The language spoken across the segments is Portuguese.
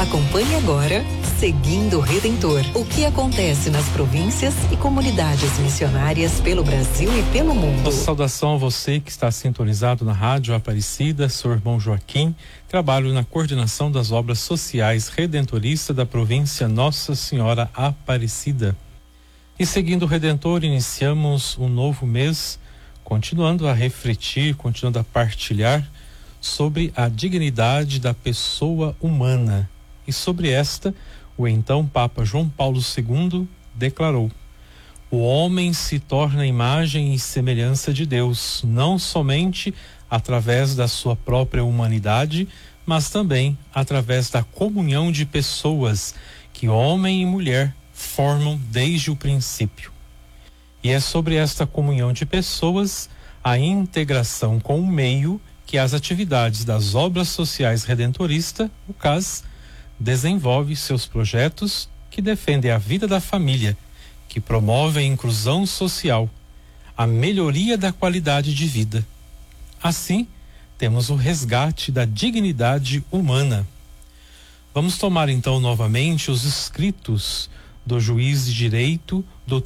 Acompanhe agora Seguindo o Redentor. O que acontece nas províncias e comunidades missionárias pelo Brasil e pelo mundo. Nossa saudação a você que está sintonizado na Rádio Aparecida. Sou o irmão Joaquim. Trabalho na coordenação das obras sociais redentoristas da província Nossa Senhora Aparecida. E seguindo o Redentor, iniciamos um novo mês, continuando a refletir, continuando a partilhar sobre a dignidade da pessoa humana. E sobre esta, o então Papa João Paulo II declarou: o homem se torna imagem e semelhança de Deus, não somente através da sua própria humanidade, mas também através da comunhão de pessoas que homem e mulher formam desde o princípio. E é sobre esta comunhão de pessoas, a integração com o meio, que as atividades das obras sociais redentoristas, o CAS, desenvolve seus projetos que defendem a vida da família, que promovem a inclusão social, a melhoria da qualidade de vida. Assim, temos o resgate da dignidade humana. Vamos tomar então novamente os escritos do juiz de direito do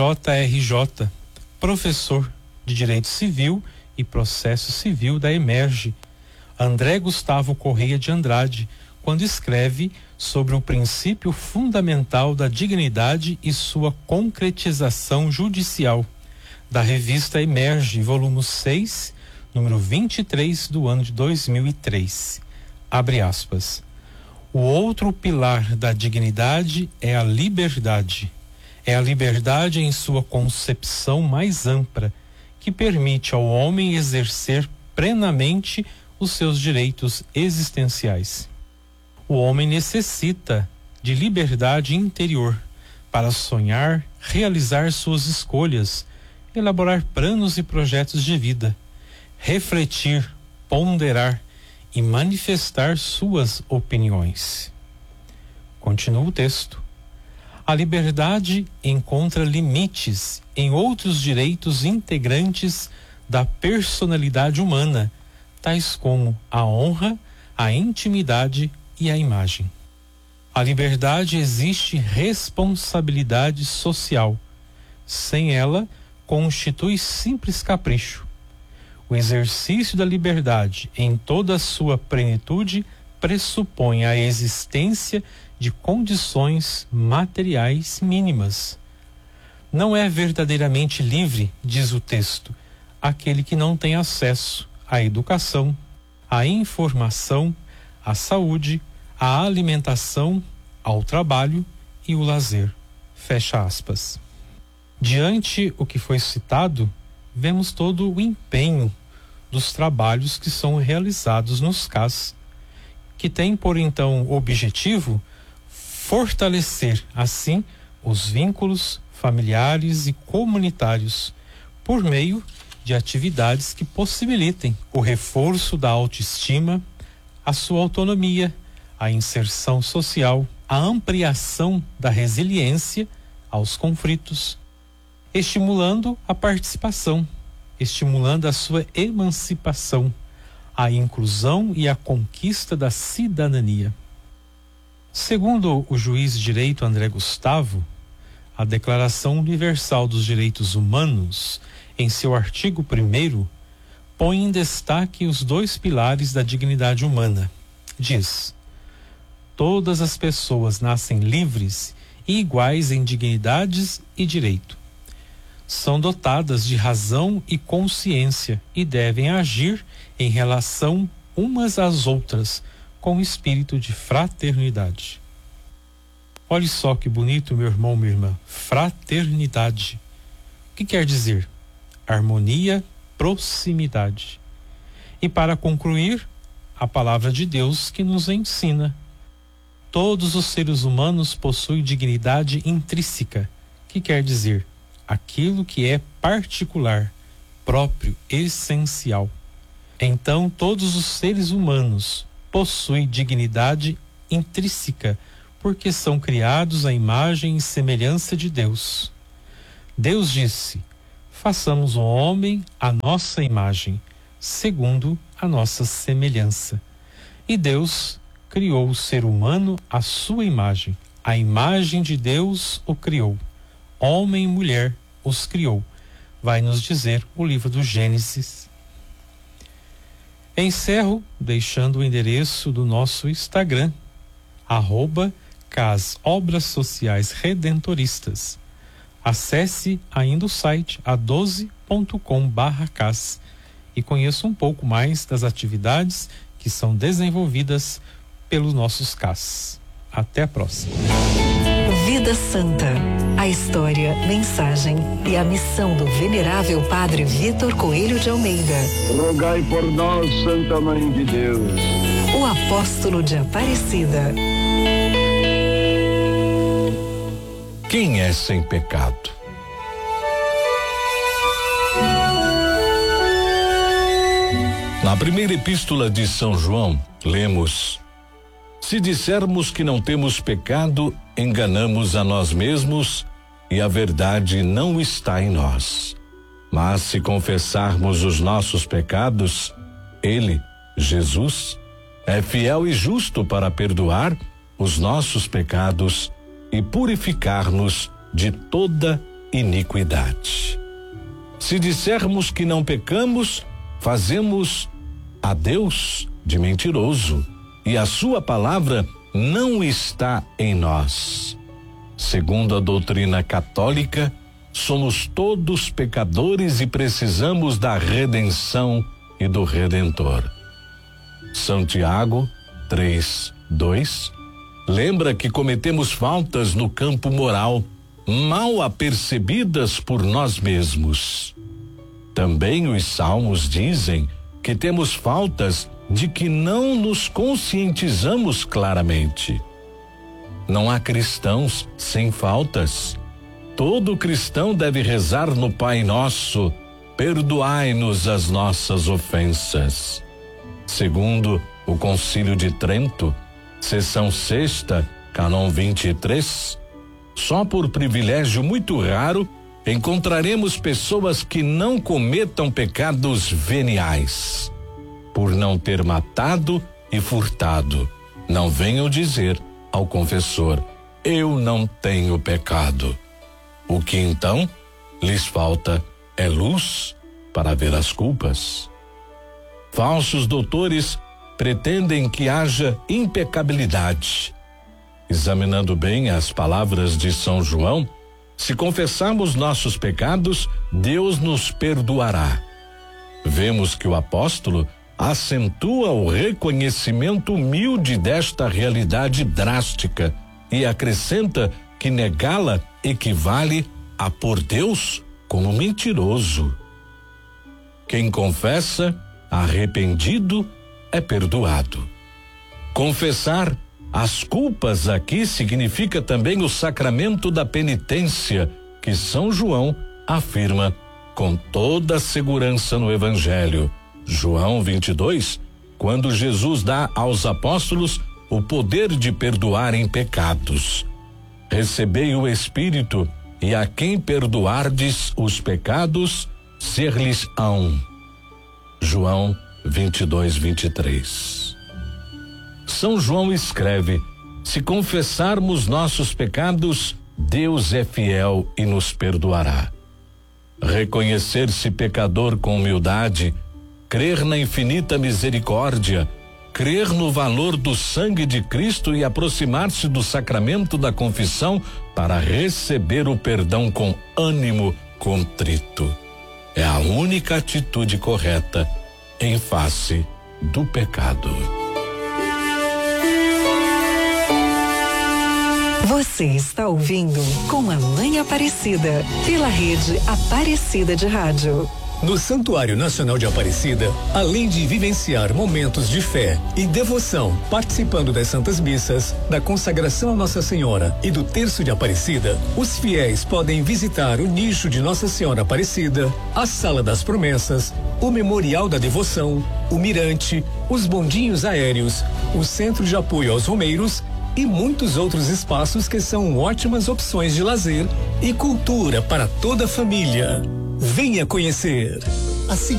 TJRJ, professor de Direito Civil e Processo Civil da EMERGE, André Gustavo Correia de Andrade, quando escreve sobre o princípio fundamental da dignidade e sua concretização judicial, da revista EMERGE, volume 6, número 23 do ano de 2003. Abre aspas. O outro pilar da dignidade é a liberdade. É a liberdade em sua concepção mais ampla, que permite ao homem exercer plenamente os seus direitos existenciais. O homem necessita de liberdade interior para sonhar, realizar suas escolhas, elaborar planos e projetos de vida, refletir, ponderar e manifestar suas opiniões. Continua o texto. A liberdade encontra limites em outros direitos integrantes da personalidade humana, tais como a honra, a intimidade e a imagem. A liberdade exige responsabilidade social. Sem ela, constitui simples capricho. O exercício da liberdade em toda a sua plenitude pressupõe a existência de condições materiais mínimas. Não é verdadeiramente livre, diz o texto, aquele que não tem acesso à educação, à informação, à saúde, à alimentação, ao trabalho e o lazer. Fecha aspas. Diante o que foi citado, vemos todo o empenho dos trabalhos que são realizados nos CAS, que tem por então objetivo fortalecer, assim, os vínculos familiares e comunitários por meio de atividades que possibilitem o reforço da autoestima, a sua autonomia, a inserção social, a ampliação da resiliência aos conflitos, estimulando a participação, estimulando a sua emancipação, a inclusão e a conquista da cidadania. Segundo o juiz de direito André Gustavo, a Declaração Universal dos Direitos Humanos, em seu artigo 1º, põe em destaque os dois pilares da dignidade humana. Diz: todas as pessoas nascem livres e iguais em dignidades e direito. São dotadas de razão e consciência e devem agir em relação umas às outras com espírito de fraternidade. Olhe só que bonito, meu irmão, minha irmã. Fraternidade. O que quer dizer? Harmonia, proximidade. E para concluir, a palavra de Deus que nos ensina: todos os seres humanos possuem dignidade intrínseca, que quer dizer aquilo que é particular, próprio, essencial. Então, todos os seres humanos possuem dignidade intrínseca, porque são criados à imagem e semelhança de Deus. Deus disse: façamos o homem à nossa imagem, segundo a nossa semelhança. E Deus criou o ser humano à sua imagem. A imagem de Deus o criou. Homem e mulher os criou. Vai nos dizer o livro do Gênesis. Encerro deixando o endereço do nosso Instagram, @CAS Obras Sociais Redentoristas. Acesse ainda o site a12.com/CAS e conheça um pouco mais das atividades que são desenvolvidas pelos nossos CAS. Até a próxima. Vida Santa. A história, mensagem e a missão do venerável Padre Vitor Coelho de Almeida. Rogai por nós, Santa Mãe de Deus. O apóstolo de Aparecida. Quem é sem pecado? Na primeira epístola de São João, lemos: se dissermos que não temos pecado, enganamos a nós mesmos e a verdade não está em nós. Mas se confessarmos os nossos pecados, Ele, Jesus, é fiel e justo para perdoar os nossos pecados e purificar-nos de toda iniquidade. Se dissermos que não pecamos, fazemos a Deus de mentiroso e a sua palavra não está em nós. Segundo a doutrina católica, somos todos pecadores e precisamos da redenção e do Redentor. São Tiago 3:2 lembra que cometemos faltas no campo moral, mal apercebidas por nós mesmos. Também os salmos dizem que temos faltas de que não nos conscientizamos claramente. Não há cristãos sem faltas. Todo cristão deve rezar no Pai Nosso: perdoai-nos as nossas ofensas. Segundo o Concílio de Trento, seção 6ª, Cânon 23, só por privilégio muito raro encontraremos pessoas que não cometam pecados veniais. Por não ter matado e furtado, não venham dizer ao confessor: eu não tenho pecado. O que então lhes falta é luz para ver as culpas. Falsos doutores pretendem que haja impecabilidade. Examinando bem as palavras de São João, se confessarmos nossos pecados, Deus nos perdoará. Vemos que o apóstolo acentua o reconhecimento humilde desta realidade drástica e acrescenta que negá-la equivale a pôr Deus como mentiroso. Quem confessa, arrependido, é perdoado. Confessar as culpas aqui significa também o sacramento da penitência, que São João afirma com toda a segurança no Evangelho. João 22, quando Jesus dá aos apóstolos o poder de perdoarem pecados. Recebei o Espírito, e a quem perdoardes os pecados, ser-lhes-ão. João 22:23. São João escreve: se confessarmos nossos pecados, Deus é fiel e nos perdoará. Reconhecer-se pecador com humildade, crer na infinita misericórdia, crer no valor do sangue de Cristo e aproximar-se do sacramento da confissão para receber o perdão com ânimo contrito. É a única atitude correta em face do pecado. Você está ouvindo Com a Mãe Aparecida, pela rede Aparecida de Rádio. No Santuário Nacional de Aparecida, além de vivenciar momentos de fé e devoção, participando das Santas Missas, da consagração a Nossa Senhora e do Terço de Aparecida, os fiéis podem visitar o nicho de Nossa Senhora Aparecida, a Sala das Promessas, o Memorial da Devoção, o Mirante, os bondinhos aéreos, o Centro de Apoio aos Romeiros e muitos outros espaços que são ótimas opções de lazer e cultura para toda a família. Venha conhecer.